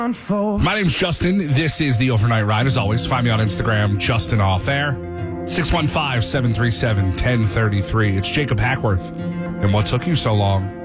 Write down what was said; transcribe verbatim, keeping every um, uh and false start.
My name's Justin. This is the Overnight Ride. As always, find me on Instagram, Justin Off Air. six one five, seven three seven, one zero three three. It's Jacob Hackworth. And what took you so long?